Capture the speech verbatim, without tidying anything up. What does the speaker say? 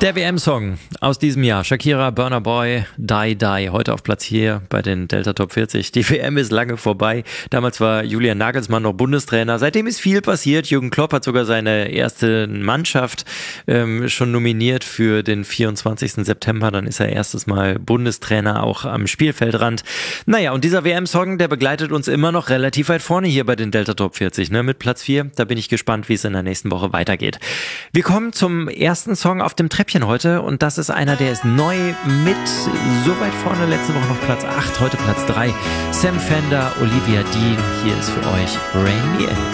Der W M-Song aus diesem Jahr. Shakira, Burna Boy, Die Die. Heute auf Platz vier bei den Delta Top vierzig. Die W M ist lange vorbei. Damals war Julian Nagelsmann noch Bundestrainer. Seitdem ist viel passiert. Jürgen Klopp hat sogar seine erste Mannschaft ähm, schon nominiert für den vierundzwanzigsten September. Dann ist er erstes Mal Bundestrainer auch am Spielfeldrand. Naja, und dieser W M-Song, der begleitet uns immer noch relativ weit vorne hier bei den Delta Top vierzig, ne? Mit Platz vier. Da bin ich gespannt, wie es in der nächsten Woche weitergeht. Wir kommen zum ersten Song auf dem Treppchen heute und das ist einer, der ist neu mit so weit vorne, letzte Woche noch Platz acht, heute Platz drei. Sam Fender, Olivia Dean, hier ist für euch Rain Me In.